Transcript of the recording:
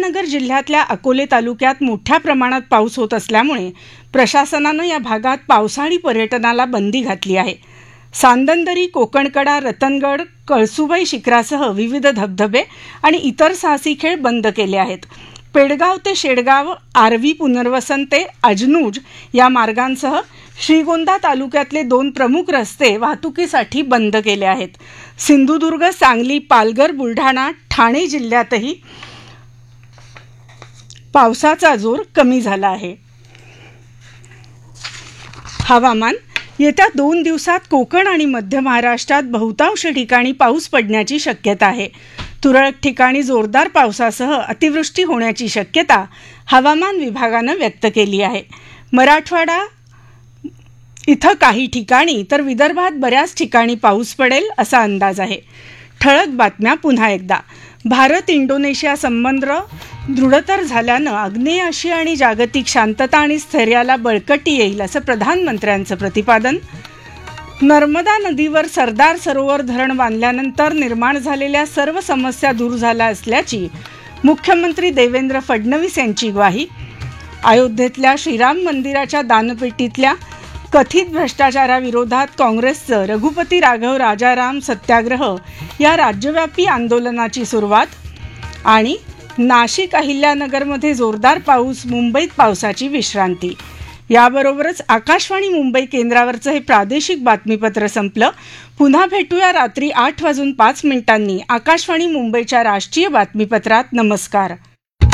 अहिल्यानगर जिल्ह्यातल्या अकोले तालुक्यात मोठ्या प्रमाणात पाऊस होत असल्यामुळे प्रशासनानं या भागात पावसाळी पर्यटनाला बंदी घातली आहे. सांदनदरी, कोकणकडा, रतनगड, कळसुबाई शिखरासह विविध धबधबे आणि इतर साहसी खेळ बंद केले आहेत. पेडगाव ते शेडगाव, आर्वी पुनर्वसन ते अजनूज या मार्गांसह श्रीगोंदा तालुक्यातले 2 प्रमुख रस्ते वाहतुकीसाठी बंद केले आहेत. सिंधुदुर्ग, सांगली, पालघर, बुलढाणा, ठाणे जिल्ह्यातही पावसाचा जोर कमी झाला आहे. हवामान. येत्या 2 दिवसात कोकण आणि मध्य महाराष्ट्रात बहुतांश ठिकाणी पाऊस पडण्याची शक्यता आहे. तुरळक ठिकाणी जोरदार पावसासह अतिवृष्टी होण्याची शक्यता हवामान विभागानं व्यक्त केली आहे. मराठवाडा इथं काही ठिकाणी तर विदर्भात बऱ्याच ठिकाणी पाऊस पडेल असा अंदाज आहे. ठळक बातम्या पुन्हा एकदा. भारत इंडोनेशिया संबंध दृढतर झाल्यानं आग्नेय आशिया आणि जागतिक शांतता आणि स्थैर्याला बळकटी येईल असं प्रधानमंत्र्यांचं प्रतिपादन. नर्मदा नदीवर सरदार सरोवर धरण बांधल्यानंतर निर्माण झालेल्या सर्व समस्या दूर झाल्या असल्याची मुख्यमंत्री देवेंद्र फडणवीस यांची ग्वाही. अयोध्येतल्या श्रीराम मंदिराच्या दानपेटीतल्या कथित भ्रष्टाचाराविरोधात काँग्रेसचं रघुपती राघव राजाराम सत्याग्रह या राज्यव्यापी आंदोलनाची सुरुवात. आणि नाशिक, अहिल्यानगरमध्ये जोरदार पाऊस, मुंबईत पावसाची विश्रांती. याबरोबरच आकाशवाणी मुंबई केंद्रावरचं हे प्रादेशिक बातमीपत्र संपलं. पुन्हा भेटूया रात्री 8:05 आकाशवाणी मुंबईच्या राष्ट्रीय बातमीपत्रात. नमस्कार.